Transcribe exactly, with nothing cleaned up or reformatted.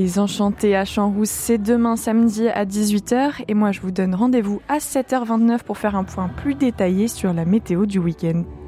Les Enchantés à Champs-Rousse, c'est demain samedi à dix-huit heures et moi je vous donne rendez-vous à sept heures vingt-neuf pour faire un point plus détaillé sur la météo du week-end.